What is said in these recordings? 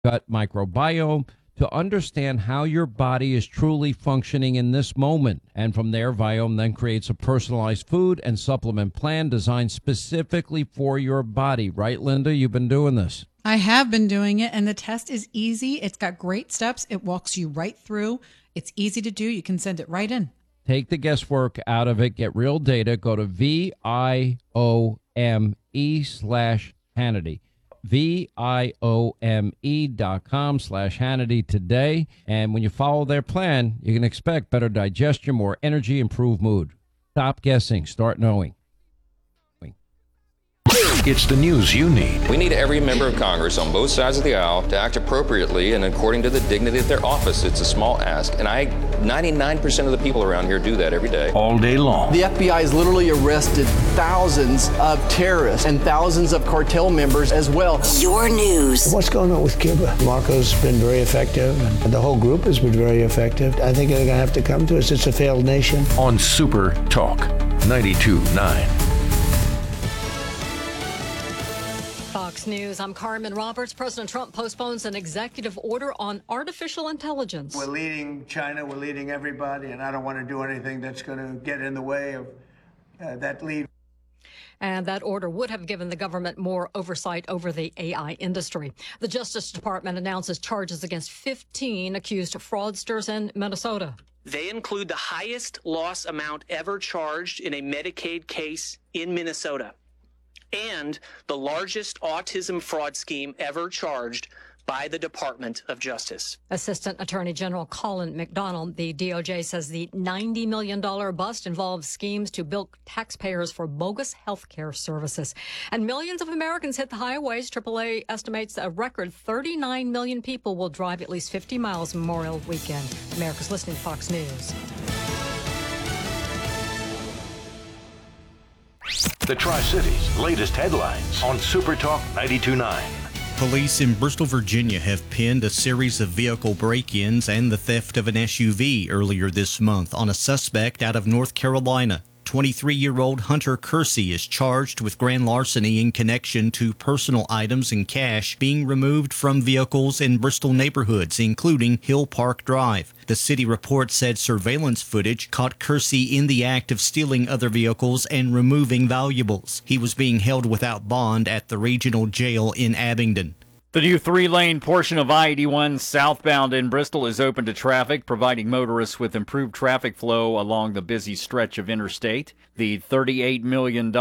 gut microbiome to understand how your body is truly functioning in this moment. And from there, Viome then creates a personalized food and supplement plan designed specifically for your body. Right, Linda? You've been doing this. I have been doing it, and the test is easy. It's got great steps. It walks you right through. It's easy to do. You can send it right in. Take the guesswork out of it. Get real data. Go to VIOME/Hannity. VIOME.com/Hannity today. And when you follow their plan, you can expect better digestion, more energy, improved mood. Stop guessing. Start knowing. It's the news you need. We need every member of Congress on both sides of the aisle to act appropriately and according to the dignity of their office. It's a small ask, and 99% of the people around here do that every day. All day long. The FBI has literally arrested thousands of terrorists and thousands of cartel members as well. Your news. What's going on with Cuba? Marco's been very effective, and the whole group has been very effective. I think they're going to have to come to us. It's a failed nation. On Super Talk 92.9. Fox News, I'm Carmen Roberts. President Trump postpones an executive order on artificial intelligence. We're leading China, we're leading everybody, and I don't want to do anything that's going to get in the way of that lead. And that order would have given the government more oversight over the AI industry. The Justice Department announces charges against 15 accused fraudsters in Minnesota. They include the highest loss amount ever charged in a Medicaid case in Minnesota, and the largest autism fraud scheme ever charged by the Department of Justice. Assistant Attorney General Colin McDonald, the DOJ says the $90 million bust involves schemes to bill taxpayers for bogus health care services. And millions of Americans hit the highways. AAA estimates a record 39 million people will drive at least 50 miles Memorial Weekend. America's listening to Fox News. The Tri-Cities' latest headlines on Super Talk 92.9. Police in Bristol, Virginia have pinned a series of vehicle break-ins and the theft of an SUV earlier this month on a suspect out of North Carolina. 23-year-old Hunter Kersey is charged with grand larceny in connection to personal items and cash being removed from vehicles in Bristol neighborhoods, including Hill Park Drive. The city report said surveillance footage caught Kersey in the act of stealing other vehicles and removing valuables. He was being held without bond at the regional jail in Abingdon. The new 3-lane portion of I-81 southbound in Bristol is open to traffic, providing motorists with improved traffic flow along the busy stretch of interstate. The $38 million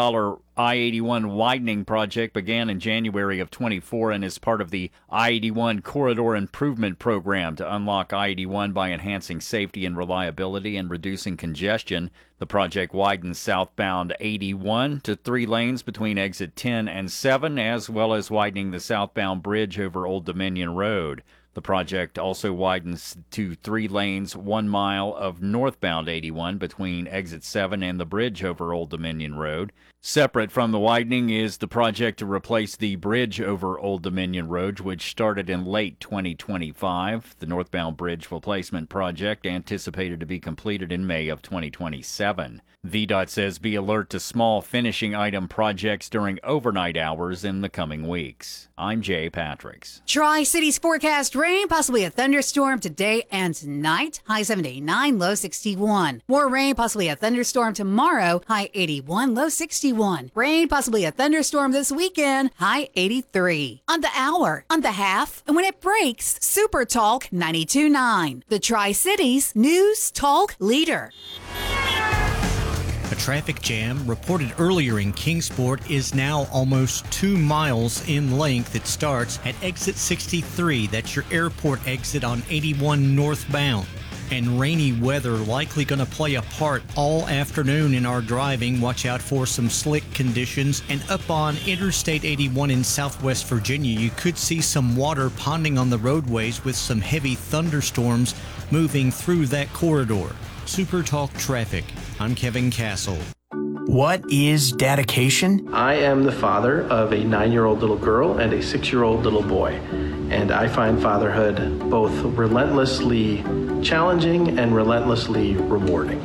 I-81 widening project began in January of 24 and is part of the I-81 Corridor Improvement Program to unlock I-81 by enhancing safety and reliability and reducing congestion. The project widens southbound 81 to 3 lanes between exit 10 and 7, as well as widening the southbound bridge over Old Dominion Road. The project also widens to 3 lanes, 1 mile of northbound 81 between exit 7 and the bridge over Old Dominion Road. Separate from the widening is the project to replace the bridge over Old Dominion Road, which started in late 2025. The northbound bridge replacement project anticipated to be completed in May of 2027. VDOT says be alert to small finishing item projects during overnight hours in the coming weeks. I'm Jay Patricks. Tri-Cities forecast rain, possibly a thunderstorm today and tonight. High 79, low 61. More rain, possibly a thunderstorm tomorrow. High 81, low 61. Rain, possibly a thunderstorm this weekend. High 83. On the hour, on the half, and when it breaks, Super Talk 92.9. The Tri-Cities News Talk Leader. A traffic jam reported earlier in Kingsport is now almost 2 miles in length. It starts at exit 63. That's your airport exit on 81 northbound. And rainy weather likely going to play a part all afternoon in our driving. Watch out for some slick conditions. And up on Interstate 81 in Southwest Virginia, you could see some water ponding on the roadways with some heavy thunderstorms moving through that corridor. Super Talk Traffic. I'm Kevin Castle. What is dedication? I am the father of a 9-year-old little girl and a 6-year-old little boy, and I find fatherhood both relentlessly challenging and relentlessly rewarding.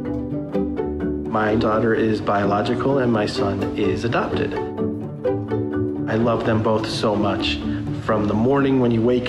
My daughter is biological and my son is adopted. I love them both so much. from the morning when you wake